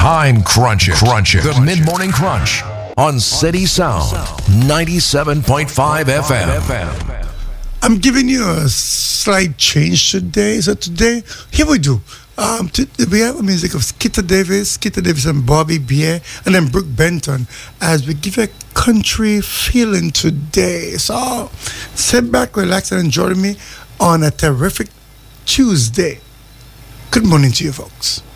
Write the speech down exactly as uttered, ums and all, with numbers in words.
Time Crunch It. Crunch It. The Mid Morning Crunch on City Sound ninety-seven point five F M. I'm giving you a slight change today. So today, here we do. Um, to, we have a music of Skitter Davis, Skitter Davis and Bobby Bier, and then Brooke Benton, as we give you a country feeling today. So sit back, relax, and enjoy me on a terrific Tuesday. Good morning to you, folks.